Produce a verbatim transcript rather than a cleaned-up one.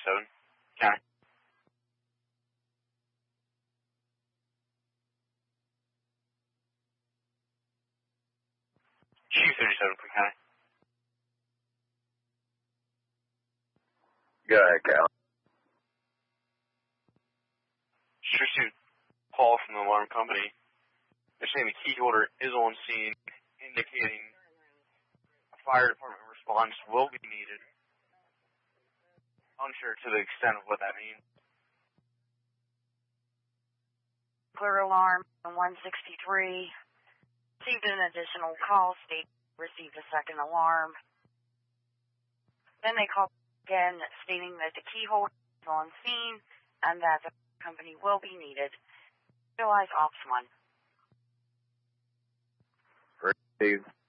thirty-seven. County. Chief thirty-seven, Cook County. Go ahead, Cal. Pursuit call from the alarm company. They're saying the key holder is on scene, indicating a fire department response will be needed. Unsure to the extent of what that means. Clear alarm one sixty-three. Received an additional call. State received a second alarm. Then they called again, stating that the key holder is on scene and that the company will be needed. Realize Ops one. Receive.